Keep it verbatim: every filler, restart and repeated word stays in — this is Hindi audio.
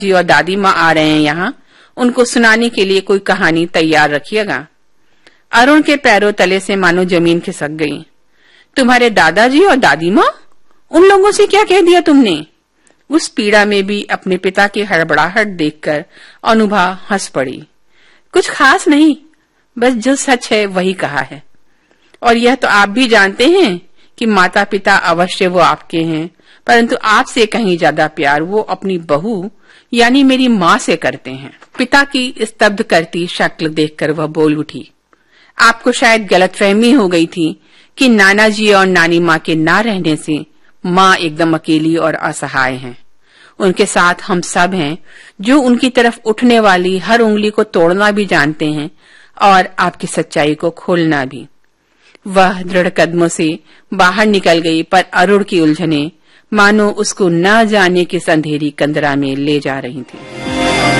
जी और दादी माँ आ रहे हैं यहाँ, उनको सुनाने के लिए कोई कहानी तैयार रखिएगा। अरुण के पैरों तले से मानो जमीन खिसक गई। तुम्हारे दादाजी और दादी माँ? उन लोगों से क्या कह दिया तुमने? उस पीड़ा में भी अपने पिता की हड़बड़ाहट देखकर अनुभा हंस पड़ी। कुछ खास नहीं, बस जो सच है वही कहा है। और यह तो आप भी जानते हैं कि माता पिता अवश्य वो आपके हैं, परंतु आपसे कहीं ज्यादा प्यार वो अपनी बहू यानी मेरी माँ से करते हैं। पिता की स्तब्ध करती शक्ल देखकर वह बोल उठी। आपको शायद गलतफहमी हो गई थी कि नाना जी और नानी माँ के ना रहने से माँ एकदम अकेली और असहाय हैं। उनके साथ हम सब हैं जो उनकी तरफ उठने वाली हर उंगली को तोड़ना भी जानते हैं और आपकी सच्चाई को खोलना भी। वह दृढ़ कदमों से बाहर निकल गई, पर अरुण की उलझने मानो उसको न जाने किस अंधेरी कंदरा में ले जा रही थी।